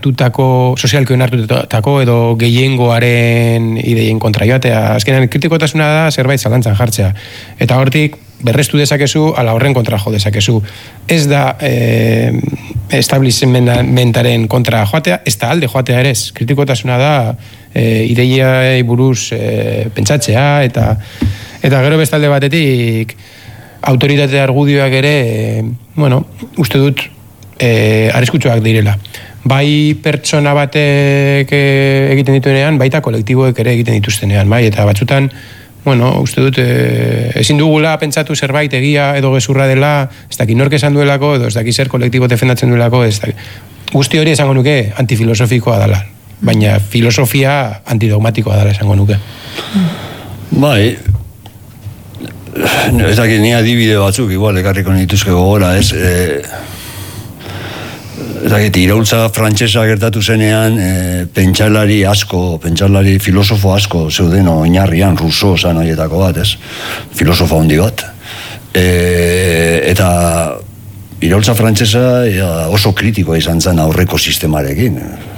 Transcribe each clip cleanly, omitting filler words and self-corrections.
sozialki onartutako edo gehiengoaren ideien kontra joatea. Azkenean, kritikotasuna da zerbait zalantzan jartzea. Eta hortik, berrestu dezakezu, ala horren kontra jo dezakezu. Ez da establishmentaren kontra joatea, ez da alde joatea ere ez. Kritikotasuna da ideiai buruz pentsatzea, eta gero bestalde batetik autoritate argudioak ere, uste dut arriskutsuak direla. Bai pertsona batek egiten dituenean, baita kolektiboek ere egiten dituztenean, bai, eta batzutan, uste dut, ezin dugula pentsatu zerbait egia edo gezurra dela, ez daki nork esan duelako, edo ez daki zer kolektibo defendatzen duelako, ez daki. Guzti hori esango nuke antifilosofikoa dela, baina filosofia antidogmatikoa dela esango nuke. Bai, ez daki ni adibide batzuk, igual, ekarriko nituzke gogora, ez, iraultza frantsesa gertatu zenean pentsalari filosofo asko zeuden oinarrian, Rousseau zan horietako bat, ez? Filosofo handi bat. Eta iraultza frantsesa oso kritikoa izan zen aurreko sistemarekin.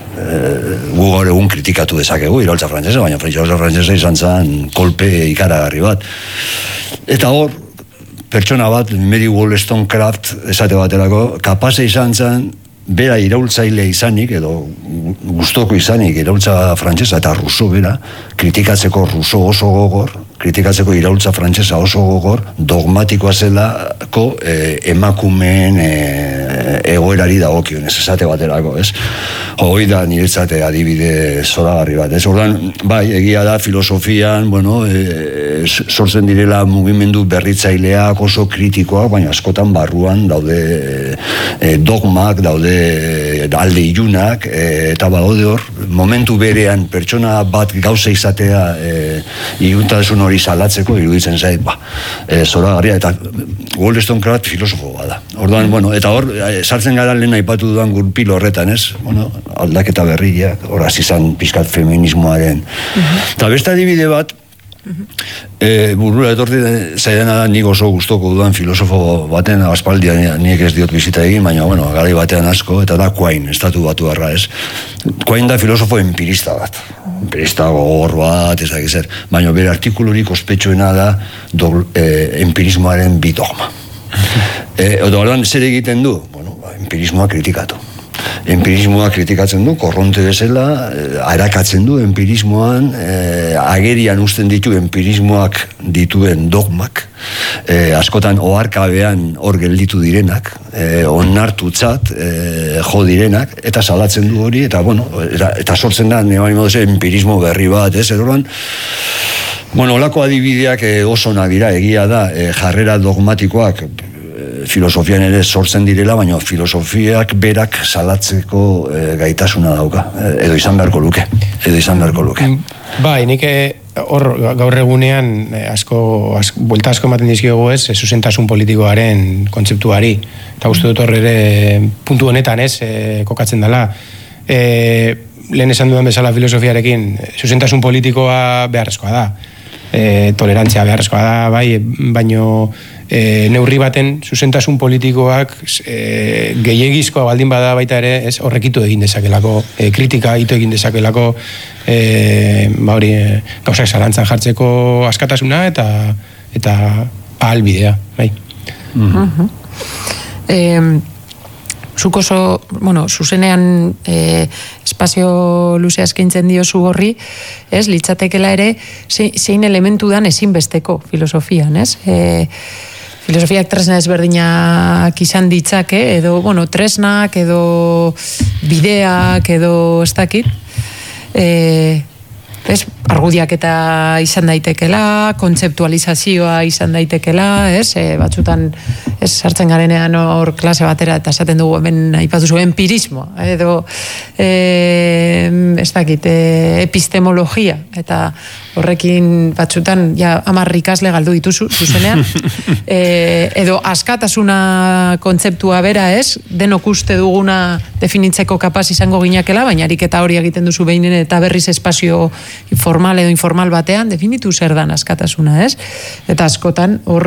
Gu gaur egun kritikatu dezakegu iraultza frantsesa, baina iraultza frantsesa izan zen kolpe ikaragarri bat. Eta hor, pertsona bat, Mary Wollstonecraft esate baterako, kapase izan zen bera iraultzaile izanik, edo gustoko izanik iraultza frantsesa eta Rousseau bera, kritikatzeko Rousseau oso gogor, kritikatzeko iraultza frantsesa oso gogor, dogmatikoa zelako emakumeen egoerari dagokionez, esate baterako, ez? Hoi da niretzate adibide zoragarri bat, ez? Ordan, bai, egia da filosofian, sortzen direla mugimendu berritzaileak oso kritikoak, baina askotan barruan daude dogmak, daude alde ilunak, eta badaude hor, momentu berean pertsona bat gauza izatea iluntasun hori salatzeko iruditzen zait, zoragarria, eta Wollstonecraft filosofo bada. Orduan, eta hor, sartzen gara lehen aipatu dudan gurpil horretan, ez? Aldaketa berriak, hor hasi izan pixkat feminismoaren. Eta beste adibide bat, burura etorti zaidana da nik oso gustoko dudan filosofo baten aspaldian nik ez diot bizita egin, baina garai batean asko, eta da Quine, estatu batuarra, ez? Quine da filosofo empirista bat, empirista gogor bat, ez dakiz zer, baina bere artikulurik ospetsuena da empirismoaren bi dogma. Orduan zer egiten du? Empirismoa kritikatu. Empirismoa kritikatzen du, korronte bezala, arakatzen du empirismoan, agerian uzten ditu empirismoak dituen dogmak, askotan oharkabean hor gelditu direnak, onartutzat jo direnak, eta salatzen du hori, eta sortzen da, empirismo berri bat, ez, edoran, olako adibideak oso onak dira, egia da, jarrera dogmatikoak, filosofian ere sortzen direla, baina filosofiak berak salatzeko gaitasuna dauka, edo izan beharko luke. Bai, nik hor gaur egunean buelta asko ematen dizkiogu ez, zuzentasun politikoaren kontzeptuari, eta uste dut hor ere puntu honetan ez, kokatzen dela. Lehen esan dudan bezala filosofiarekin, zuzentasun politikoa beharrezkoa da, tolerantzia beharrezkoa da, bai, baino neurri baten zuzentasun politikoak gehiegizkoa baldin bada baita ere, ez, horrekitu egin dezakelako, kritika ito egin dezakelako, gauzak zalantzan jartzeko askatasuna eta ahalbidea, bai. Zuk oso, zuzenean espazio luzea eskaintzen diozu horri, ez, litzatekela ere, zein elementu dan ezinbesteko filosofian, ez? Filosofiak tresna ezberdinak izan ditzake, edo, tresnak, edo bideak, edo ez dakit, argudiak eta izan daitekela, kontzeptualizazioa izan daitekela, ez, batzutan, ez, sartzen garenean hor klase batera eta esaten dugu hemen aipatu zuen empirismo, edo ez dakit, epistemologia, eta horrekin batzutan, ja, 10 ikasle galdu dituzu, zuzenean, edo askatasuna kontzeptua bera, ez, denok uste duguna definitzeko kapaz izango ginakela, baina ariketa hori egiten duzu behin eta berriz espazio formal edo informal batean, definitu zer dan askatasuna, ez? Eta askotan hor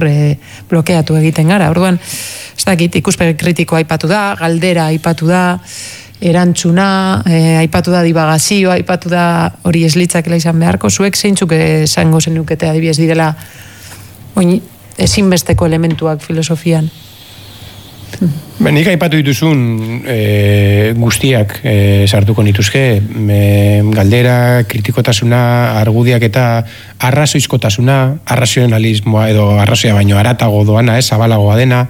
blokeatu egiten gara. Orduan, ez dakit, ikuspegi kritikoa aipatu da, galdera aipatu da, erantzuna, aipatu da dibagazioa, aipatu da hori eslitzakela izan beharko, zuek zeintzuk esango zenukete adibidez direla ezinbesteko elementuak filosofian? Nik aipatu dituzun guztiak sartuko nituzke, galdera, kritikotasuna, argudiak eta arrazoizkotasuna, arrazionalismoa edo arrazoia baino aratago doana, zabalagoa dena,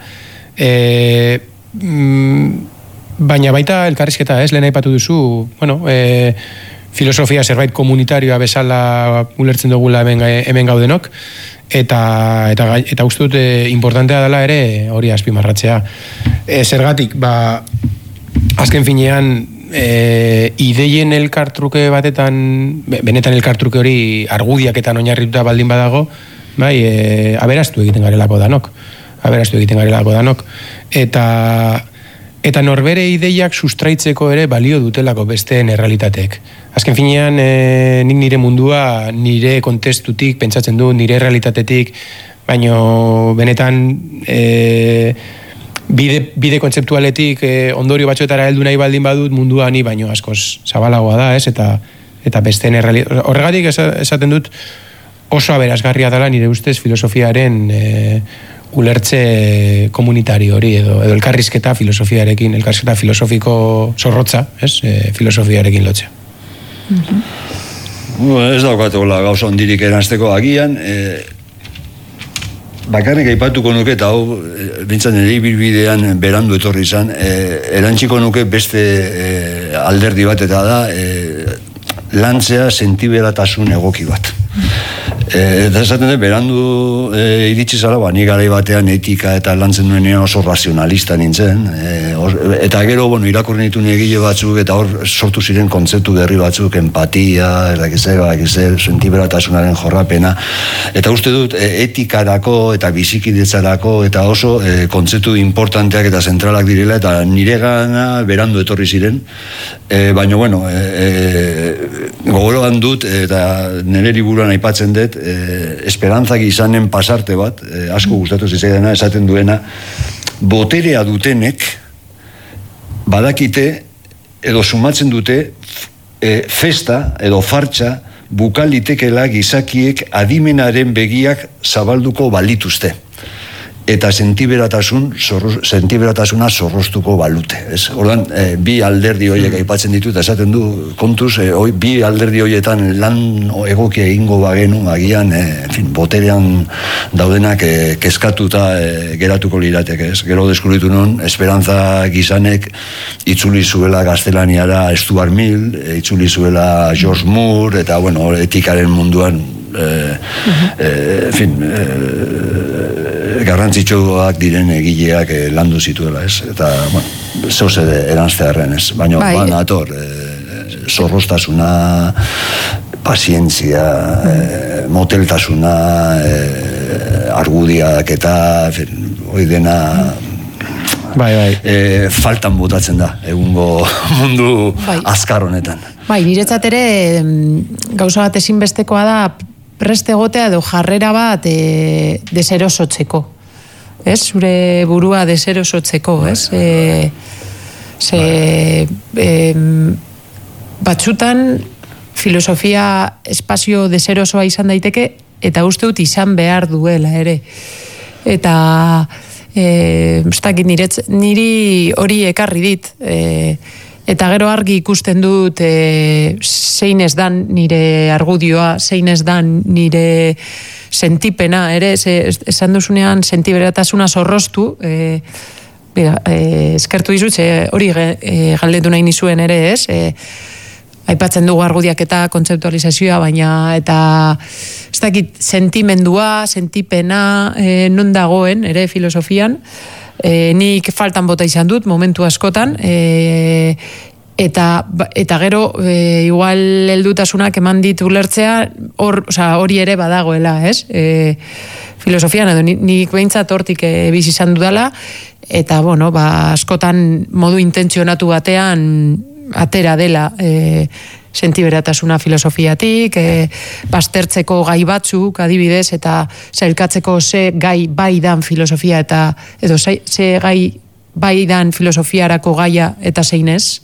baina baita elkarrizketa, lehen aipatu duzu, filosofia zerbait komunitarioa bezala ulertzen dugula hemen gaudenok, eta uste dut importantea dela ere hori azpimarratzea. Zergatik, azken finean ideien elkartruke batetan, benetan elkartruke hori argudiaketan oinarrituta baldin badago, aberastu egiten garelako danok. Eta norbere ideiak sustraitzeko ere balio dutelako besteen errealitateek. Azken finean, nik nire mundua, nire kontestutik pentsatzen du, nire realitatetik, baino benetan bide kontzeptualetik ondorio batzuetara heldu nahi baldin badut mundua ni baino askoz zabalagoa da, eta besteen errealitateak. Horregatik esaten dut oso aberasgarria dela nire ustez filosofiaren ulertze komunitario hori edo elkarrizketa filosofiarekin, elkarrizketa filosofiko zorrotza, filosofiarekin lotzea. Ez daukatola gauza ondirik eranzteko agian, bakarrik aipatuko nuke, eta hau, bintzan ere ibilbidean berandu etorri izan, erantziko nuke beste alderdi bat eta da, lantzea sentiberatasun egoki bat. Eta esaten dut, berandu iritsi zara, ni garai batean etika eta lantzen duenean oso razionalista nintzen, eta gero, irakurri nitu egile batzuk, eta hor sortu ziren kontzeptu berri batzuk, empatia, sentiberatasunaren jorrapena, eta uste dut, etikarako eta bizikidetzarako, eta oso kontzeptu importanteak eta zentralak direla, eta nire gana berandu etorri ziren, baina, gogoroan dut, eta nire liburuan aipatzen dut, esperantzak izanen pasarte bat, asko gustatu zitzaidana, esaten duena, boterea dutenek badakite edo sumatzen dute festa edo fartza bukalitekela gizakiek adimenaren begiak zabalduko balituzte eta sentiberatasuna zorroztuko balute. Ordan, bi alderdi horiek aipatzen ditu, eta esaten du, kontuz, bi alderdi horietan lan egokia egingo bagenu, agian, boterean daudenak kezkatuta geratuko lirateke, Gero deskubritu nun, esperantza gizanek itzuli zuela gaztelaniara Stuart Mill, itzuli zuela George Moore, eta, etikaren munduan, garrantzitsuak diren egileak landu zituela, eta, zeus eranztearen, baina, nator, zorroztasuna, pazientzia, moteltasuna, argudiak eta, hori dena, faltan botatzen da, egungo mundu azkar honetan. Niretzat ere, gauza bat ezinbestekoa da, preste egotea edo jarrera bat deserosotzeko. Zure burua deserosotzeko, batzutan filosofia espazio deserosoa izan daiteke eta uste dut izan behar duela ere. Eta niri hori ekarri dit, eta gero argi ikusten dut zein ez dan nire argudioa, zein ez dan nire sentipena, ere, esan duzunean sentiberatasuna zorroztu, eskertu dizut, hori galdetu nahi nizuen ere, aipatzen dugu argudiak eta kontzeptualizazioa, baina eta ez dakit sentimendua, sentipena, non dagoen, ere, filosofian, nik faltan bota izan dut momentu askotan, eta gero igual heldutasunak eman dit ulertzea hori ere badagoela, filosofian edo nik behintzat hortik bizi izan dudala, eta askotan modu intentzionatu batean atera dela sentiberatasuna filosofiatik, baztertzeko gai batzuk adibidez, eta zailkatzeko ze gai bai dan filosofia, eta edo ze gai bai dan filosofiarako gaia eta zein ez?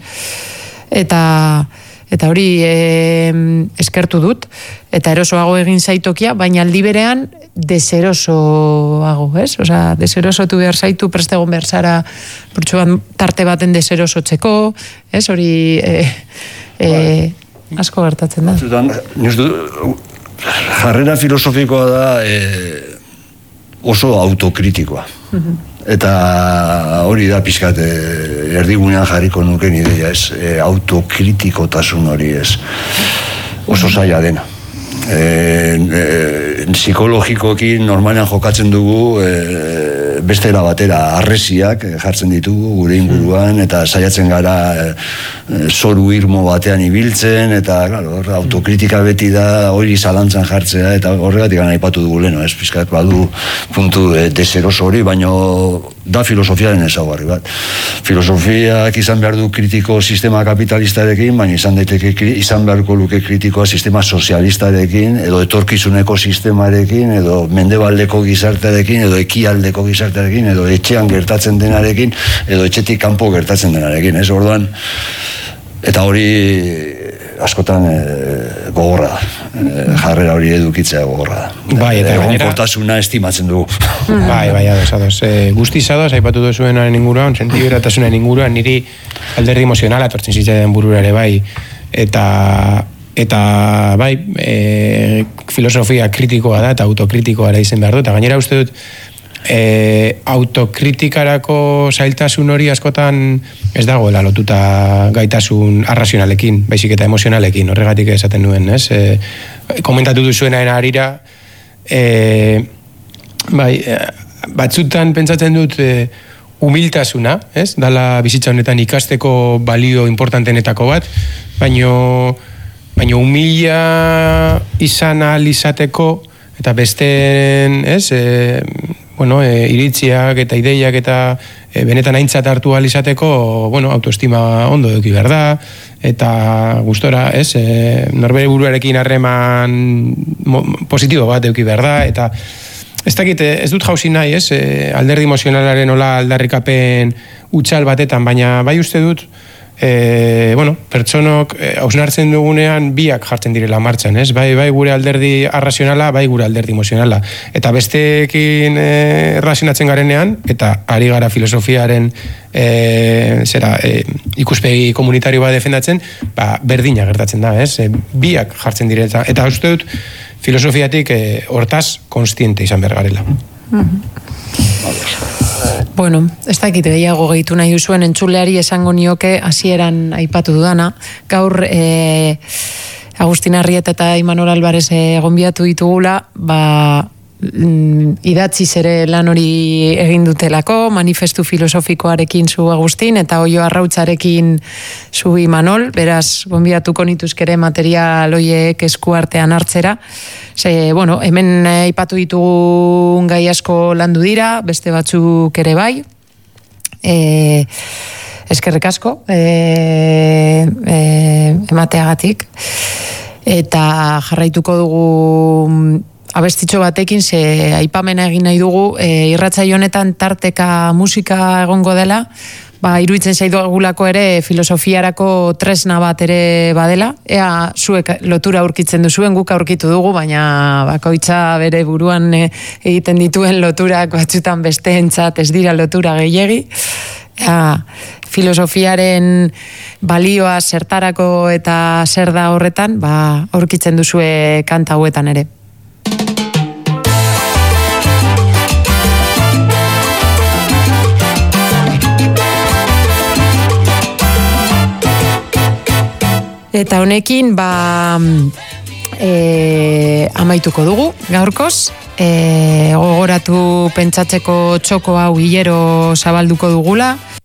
Eta hori eskertu dut, eta erosoago egin zaitokia, baina aldi berean deserosoago, ez? Osea, deserosotu behar zaitu, prestegon behar zara, burtsuan tarte baten deserosotzeko, ez? Hori asko gertatzen da. Jarrera filosofikoa da oso autokritikoa. Eta hori da pixkat erdigunean jarriko nuken ideia, ez? Autokritikotasun hori, ez? Oso zaila dena. Psikologikoki normalean jokatzen dugu bestera batera harresiak jartzen ditugu gure inguruan eta saiatzen gara zoru irmo batean ibiltzen eta claro, autokritika beti da hori zalantzan jartzea eta horregatik aipatu dugu leno, ez pizkat badu puntu deseroso hori, baino da filosofiaren ezaugarri bat. Filosofiak izan behar du kritiko sistema kapitalistarekin, baina izan beharko luke kritikoa sistema sozialistarekin, edo etorkizuneko sistemarekin, edo mendebaldeko gizartearekin, edo ekialdeko gizartearekin, edo etxean gertatzen denarekin, edo etxetik kanpo gertatzen denarekin, ez? Orduan, eta hori askotan gogorra da. Jarrera hori edukitzea gogorra da. Bai, eta egonkortasuna estimatzen dugu. Bai, ados. Guztiz ados, aipatu duzuenaren inguruan, sentiberatasunaren inguruan, niri alderdi emozionala tortzen zitzaidan burura ere bai, eta bai, filosofia kritikoa da eta autokritikoa da izen behar du, eta gainera uste dut autokritikarako zailtasun hori askotan ez dagoela lotuta gaitasun arrazionalekin, baizik eta emozionalekin, horregatik esaten nuen, ez? Komentatu duzuenaren harira, bai, batzutan pentsatzen dut humiltasuna, ez? Dala bizitza honetan ikasteko balio importantenetako bat, baino humila izan ahal izateko eta besteen, ez? Iritziak eta ideiak eta benetan aintzat hartu ahal izateko, autoestima ondo eduki behar da, eta gustora, ez? Norbere buruarekin harreman positibo bat eduki behar da, eta ez dakit, ez dut jauzi nahi, ez? Alderdi emozionalaren hola aldarrikapen utxal batetan, baina bai uste dut, pertsonok hausnartzen dugunean biak jartzen direla martxan, ez? Bai gure alderdi arrazionala, bai gure alderdi emozionala. Eta besteekin erlazionatzen garenean, eta ari gara filosofiaren ikuspegi komunitario bat defendatzen, berdina gertatzen da, ez? Biak jartzen direla. Eta uste dut, filosofiatik hortaz konstiente izan behar garela. Bueno, ez dakit gehiago gehitu nahi duzuen entzuleari esango nioke hasieran aipatu dudana. Gaur Agustin Arrieta eta Imanol Alvarez gonbidatu ditugula, idatziz ere lan hori egin dutelako, manifestu filosofikoarekin zu Agustin eta Oio Arrautzarekin zu Imanol, beraz gonbidatuko nituzkere material hoiek eskuartean hartzera. Hemen aipatu ditugun gai asko landu dira, beste batzuk ere bai. Eskerrik asko emateagatik. Eta jarraituko dugu abestitxo batekin, ze aipamena egin nahi dugu, irratsaio honetan tarteka musika egongo dela, iruditzen zaidu agulako ere filosofiarako tresna bat ere badela, ea zuek lotura aurkitzen duzuen, guk aurkitu dugu, baina bakoitza bere buruan egiten dituen loturak batzutan besteentzat ez dira lotura gehiegi. Filosofiaren balioa zertarako eta zer da horretan, aurkitzen duzue kanta hauetan ere. Eta honekin amaituko dugu gaurkoz, gogoratu pentsatzeko txoko hau hilero zabalduko dugula,